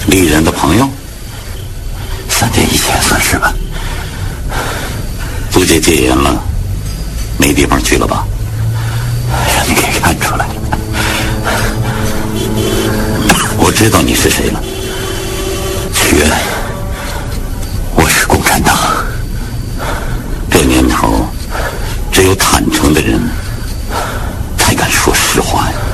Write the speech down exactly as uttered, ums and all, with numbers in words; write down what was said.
丽人的朋友？ 三点以前算是吧。 租界戒严了，没地方去了吧？ 让你给看出来了。 我知道你是谁了， 屈原，我是共产党。 这年头，只有坦诚的人才敢说实话呀。